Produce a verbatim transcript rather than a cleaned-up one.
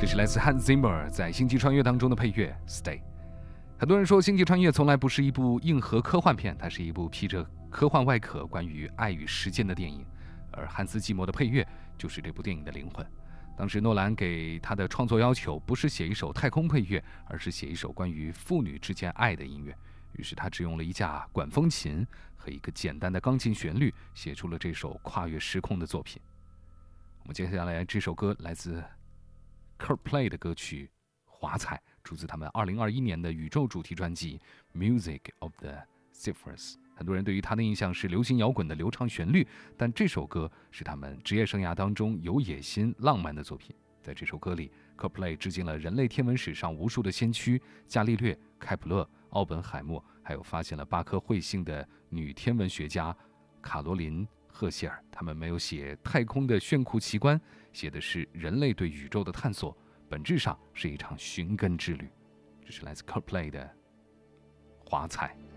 这是来自 Hans Zimmer 在《星际穿越》当中的配乐 Stay。 很多人说《星际穿越》从来不是一部硬核科幻片，它是一部披着科幻外壳关于爱与时间的电影，而汉斯季默的配乐就是这部电影的灵魂。当时诺兰给他的创作要求不是写一首太空配乐，而是写一首关于父女之间爱的音乐，于是他只用了一架管风琴和一个简单的钢琴旋律，写出了这首跨越时空的作品。我们接下来这首歌来自 Coldplay 的歌曲《华彩》，出自他们二零二一年的宇宙主题专辑 Music of the Zephyrs。 很多人对于他的印象是流行摇滚的流畅旋律，但这首歌是他们职业生涯当中有野心浪漫的作品。在这首歌里， Coldplay 致敬了人类天文史上无数的先驱伽利略、开普勒、奥本海默，还有发现了八颗彗星的女天文学家卡罗琳·赫谢尔。他们没有写太空的炫酷奇观，写的是人类对宇宙的探索，本质上是一场寻根之旅。这是来自 Coldplay 的华彩。